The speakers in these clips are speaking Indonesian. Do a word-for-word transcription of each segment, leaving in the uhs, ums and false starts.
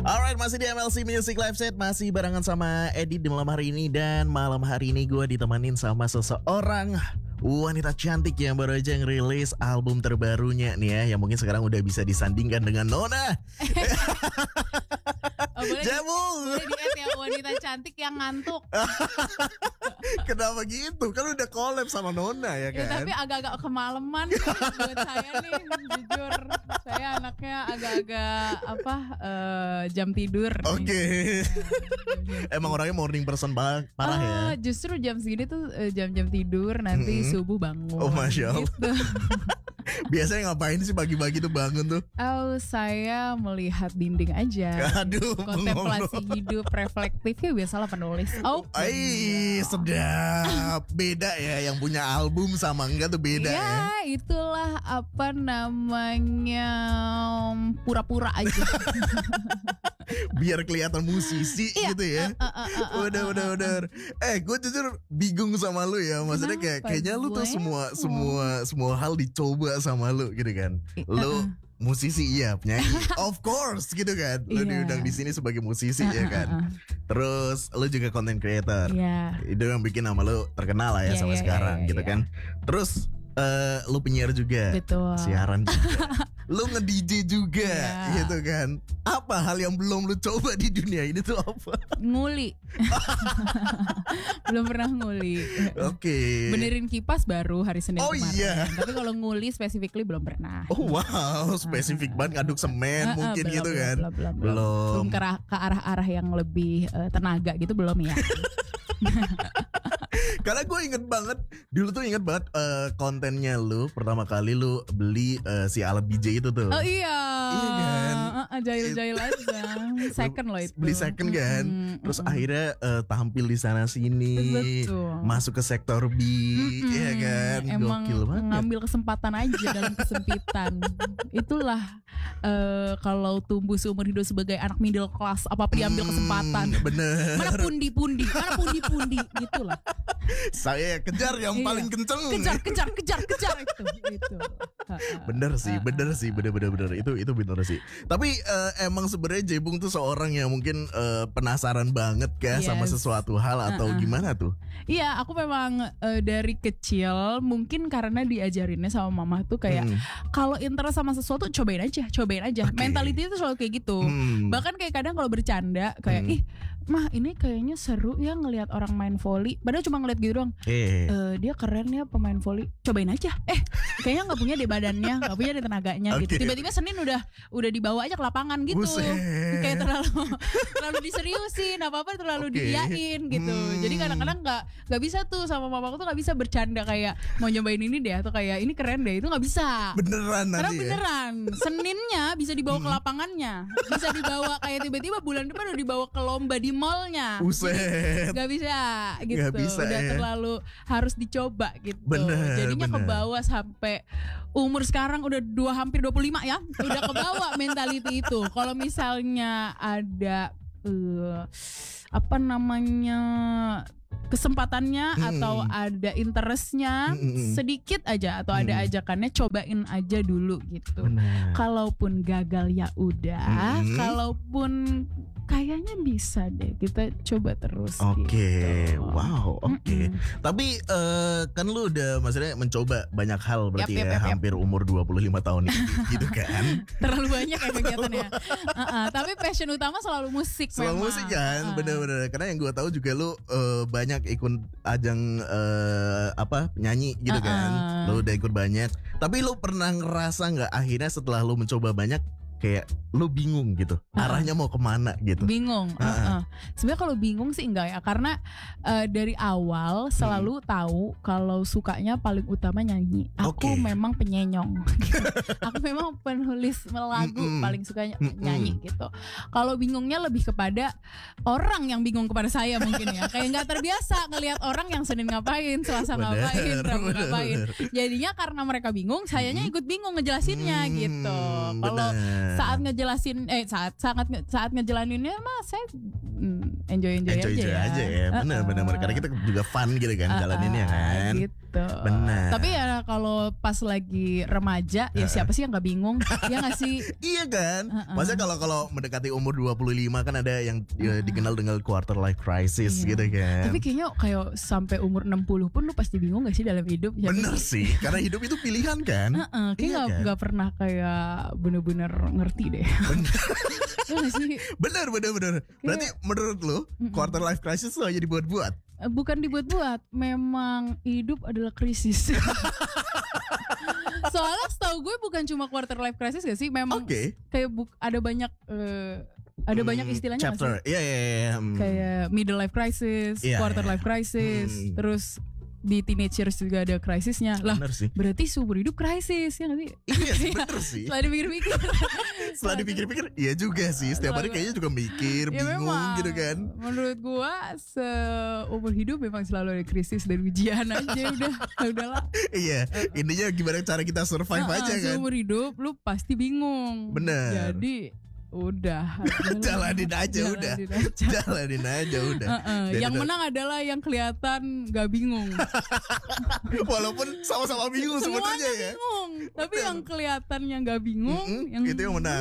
Alright, masih di M L C Music Live Set, masih barengan sama Edi di malam hari ini. Dan malam hari ini gue ditemenin sama seseorang wanita cantik yang baru aja ngerilis album terbarunya nih ya, yang mungkin sekarang udah bisa disandingkan dengan Nona. Oh, boleh Jabung. Boleh di-add ya, wanita cantik yang ngantuk. Kenapa gitu? Kan udah collab sama Nona ya Ya, kan? tapi agak-agak kemalaman nih buat saya nih, jujur. Saya anaknya agak-agak apa eh, jam tidur. Oke. Emang orangnya morning person banget, parah ya. Ah, justru jam segini tuh eh, jam-jam tidur, nanti Mm-mm. subuh bangun. Oh, Masya Allah. Gitu. Biasanya ngapain sih pagi-pagi tuh bangun tuh? Oh, saya melihat dinding aja. Aduh, Kontemplasi bengong. hidup reflektif ya, biasalah penulis. Oh, Ai, sedap. Beda ya, yang punya album sama enggak tuh beda ya. ya, itulah apa namanya, pura-pura aja. Biar kelihatan musisi Iya, gitu ya. uh, uh, uh, uh, uh, Udah, uh, udah, uh, udah. Eh, gue jujur bingung sama lu ya. Maksudnya kayak Kenapa kayaknya lu tuh gue? semua Oh. semua semua hal dicoba sama lu gitu kan. I- Lu uh, uh. musisi iya, penyanyi. Of course gitu kan. Lu Iya. diundang di sini sebagai musisi Uh, ya uh, kan. uh, uh. Terus lu juga content creator. Iya. Itu yang bikin nama lu terkenal lah ya Iya, sampai iya, sekarang iya, gitu iya. kan. Terus eh, lu penyiar juga. Betul. Siaran juga. Lu nge-D J juga Iya. gitu kan. Apa hal yang belum lu coba di dunia ini tuh apa? Nguli. Belum pernah nguli. Oke. Benerin kipas baru hari Senin Oh, kemarin. iya. Tapi kalau nguli specifically belum pernah. Oh wow, spesifik banget ngaduk semen Ah, ah, mungkin belum, gitu belum, kan. Belum, belum, belum. Belum. Belum ke, arah- ke arah-arah yang lebih eh, tenaga gitu belum ya. Karena gue inget banget dulu tuh inget banget eh, kontennya lu pertama kali lu beli eh, si alat D J itu tuh. Oh iya. Iya kan? Uh, uh, Jail-jail aja. Second loh itu. Beli second kan. Mm-mm, Terus mm-mm. akhirnya eh, tampil di sana sini. Betul. Masuk ke sektor B, Mm-mm. ya kan. Emang Gokil banget. ngambil kesempatan aja dalam kesempitan. Itulah eh, kalau tumbuh seumur hidup sebagai anak middle class, apa diambil Hmm, kesempatan. Bener. Mana pundi-pundi, mana pundi-pundi gitulah. Saya kejar yang Iya. paling kenceng. Kejar, kejar, kejar, kejar itu. Itu. Bener sih, Ah, bener ah, sih, ah, bener bener bener itu itu bener sih. Tapi eh, emang sebenarnya Jebung tuh seorang yang mungkin eh, penasaran banget kah sama Yes. sesuatu hal atau Ah, ah. gimana tuh? Iya, aku memang eh, dari kecil mungkin karena diajarinnya sama mama tuh kayak Hmm. kalau interest sama sesuatu cobain aja, cobain aja. Oke. Mentality itu selalu kayak gitu. Hmm. Bahkan kayak kadang kalau bercanda kayak Hmm. ih, mah ini kayaknya seru ya ngelihat orang main volley. Padahal cuma ngeliat gitu doang. Eh, Eh, dia keren ya pemain volley. Cobain aja. Eh, kayaknya nggak punya deh badannya, nggak punya deh tenaganya gitu. Oke. Tiba-tiba Senin udah udah dibawa aja ke lapangan gitu. Buset. Kayak terlalu terlalu diseriusin, apa-apa terlalu Oke. diiyain gitu. Hmm. Jadi kadang-kadang nggak nggak bisa tuh sama mamaku tuh nggak bisa bercanda kayak mau nyobain ini deh atau kayak ini keren deh, itu nggak bisa. beneran Karena nanti ya. beneran Seninnya bisa dibawa Hmm. ke lapangannya, bisa dibawa kayak tiba-tiba bulan depan udah dibawa ke lomba di mallnya. Buset. Gak bisa gitu. Nggak bisa, Udah ya. terlalu harus dicoba gitu. Bener, Jadinya bener. kebawa sampai umur sekarang udah dua hampir dua puluh lima ya. Udah kebawa mentality itu. Kalau misalnya ada eh, apa namanya kesempatannya Hmm. atau ada interestnya Hmm, hmm, hmm. sedikit aja atau ada Hmm. ajakannya, cobain aja dulu gitu. Bener. Kalaupun gagal ya udah, Hmm. kalaupun kayaknya bisa deh, kita coba terus. Oke, gitu. wow, oke. Mm-mm. Tapi eh, kan lu udah maksudnya mencoba banyak hal berarti Yap, yap, ya, yap, yap. hampir umur dua puluh lima tahun ini gitu kan. Terlalu banyak ya kegiatannya. Uh-uh, tapi passion utama selalu musik. Selalu memang. musik kan, Uh-uh. bener-bener. Karena yang gue tahu juga lu eh, banyak ikut ajang eh, apa nyanyi gitu kan. Uh-uh. Lu udah ikut banyak. Tapi lu pernah ngerasa nggak akhirnya setelah lu mencoba banyak kayak lu bingung gitu, Uh-uh. arahnya mau kemana gitu? Bingung. Uh-uh. uh-uh. Sebenarnya kalau bingung sih enggak ya, karena uh, dari awal selalu tahu kalau sukanya paling utama nyanyi. Aku Oke. memang penyenyong. Aku memang penulis lagu, Mm-mm. paling suka ny- Mm-mm. nyanyi gitu. Kalau bingungnya lebih kepada orang yang bingung kepada saya mungkin ya. Kayak nggak terbiasa ngelihat orang yang Senin ngapain, Selasa Bener, ngapain, Rabu bener, ngapain. bener. Jadinya karena mereka bingung, sayanya Mm-mm. ikut bingung ngejelasinnya Hmm, gitu. Kalau bener. saat ngejelasin eh saat sangat nge- saat ngejalaninnya mah saya enjoy enjoy enjoy aja, enjoy ya. aja ya, bener Uh-uh. bener bener. Karena kita juga fun gitu kan Uh-uh, jalaninnya kan. gitu. gitu. Benar. Tapi ya kalau pas lagi remaja ya siapa sih yang nggak bingung? Ya nggak sih? Iya kan? Uh-uh. Maksudnya kalau kalau mendekati umur dua puluh lima kan ada yang ya, dikenal dengan quarter life crisis Iya. gitu kan. Tapi kayaknya kayak sampai umur enam puluh pun lu pasti bingung gak sih dalam hidup? Ya, Bener kayak- sih, karena hidup itu pilihan kan. Heeh, kayak Iya gak, kan? gak pernah kayak bener-bener ngerti deh. Ya gak sih? Bener bener bener. Berarti menurut lu Mm-mm. quarter life crisis itu hanya dibuat-buat? Eh, Bukan dibuat-buat, memang hidup adalah krisis. Soalnya setahu gue bukan cuma quarter life crisis gak sih? Memang Oke. kayak buk- ada banyak eh, ada banyak Hmm, istilahnya gak sih? chapter. Iya iya iya. hmm. Kayak middle life crisis, Iya, quarter iya. life crisis, Hmm. terus di teenagers juga ada krisisnya. Lah, Bener sih. berarti seumur hidup krisis ya nggak sih? Iya sih, Kayak bener sih. Setelah dipikir-pikir. Setelah dipikir-pikir, iya juga sih. Setiap hari Selalu- kayaknya juga mikir, Ya bingung memang, gitu kan. menurut gua seumur hidup memang selalu ada krisis dan ujian aja udah, udahlah. Iya, intinya gimana cara kita survive Heeh, aja kan. Seumur hidup lu pasti bingung. Bener. Jadi udah Jalanin aja udah. Jalanin aja. Jalanin aja udah. Heeh, Dan yang udah- menang adalah yang kelihatan gak bingung. Walaupun sama-sama bingung sebenarnya Semuanya ya. bingung, tapi Bener. yang kelihatannya gak bingung, Mm-mm, yang itu yang menang.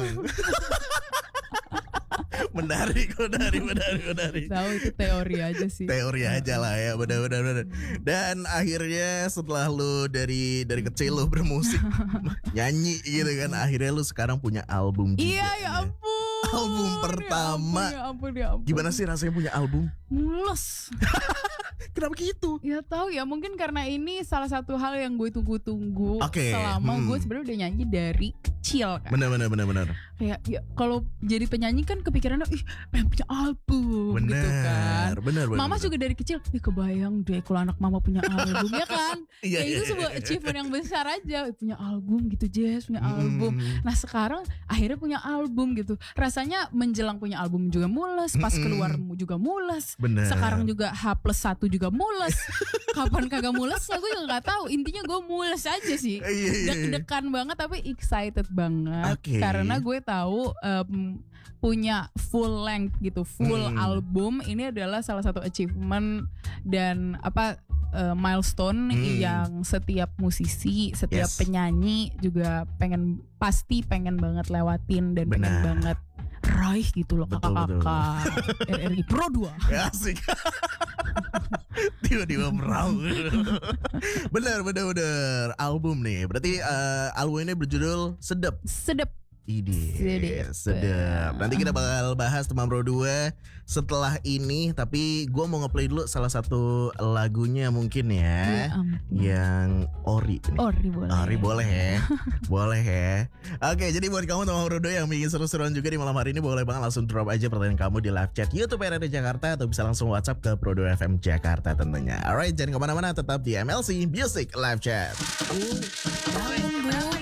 menarik, menarik, menarik, menarik. Tahu itu teori aja sih. Teori aja lah ya, benar-benar. benar. Dan akhirnya setelah lu dari dari kecil lu bermusik, nyanyi gitu kan, akhirnya lu sekarang punya album juga. Iya ya nih. ampun. Album pertama. Ya ampun, ya ampun, ya ampun. Gimana sih rasanya punya album? Mules. Kenapa gitu? Ya tahu ya, mungkin karena ini salah satu hal yang gue tunggu-tunggu Oke, selama hmm. gue sebenarnya udah nyanyi dari kecil kan. Benar, benar, benar, benar. Kayak ya kalau jadi penyanyi kan kepikirannya ih pengen punya album Benar, gitu kan. benar, benar. Mama benar. juga dari kecil, ih kebayang deh kalau anak mama punya album ya kan. Iya, Ya iya, itu iya, sebuah iya. achievement yang besar aja, punya album gitu Jess, punya Hmm. album. Nah sekarang akhirnya punya album gitu. Rasanya menjelang punya album juga mules, pas Mm-mm. keluar juga mules. Benar. Sekarang juga H plus satu juga mules. Kapan kagak mulesnya gue juga gak tahu. Intinya gue mules aja sih. Iya, iya, iya. Deg-degan banget tapi excited banget. Oke. Karena gue tahu em, punya full length gitu, full Hmm. album. Ini adalah salah satu achievement dan apa eh, milestone Hmm. yang setiap musisi, setiap Yes. penyanyi juga pengen pasti pengen banget lewatin dan pengen Benar. banget raih gitu loh Betul, betul. kakak-kakak R R I Pro dua. Ya, asik. Tiba-tiba meraung. Bener, bener, bener. Album nih. Berarti eh, album ini berjudul Sedep. Sedep. Ini Sedep. sedap. Nanti kita bakal bahas teman Pro dua setelah ini. Tapi gue mau ngeplay dulu salah satu lagunya mungkin ya, Ya ampun. yang Ori nih. Ori boleh. Ori boleh ya. Boleh ya. Oke, jadi buat kamu teman Pro dua yang bikin seru-seruan juga di malam hari ini, boleh banget langsung drop aja pertanyaan kamu di live chat YouTube R R D Jakarta, atau bisa langsung WhatsApp ke Pro dua F M Jakarta tentunya. Alright, jangan kemana-mana, tetap di M L C Music Live Chat. Tunggu.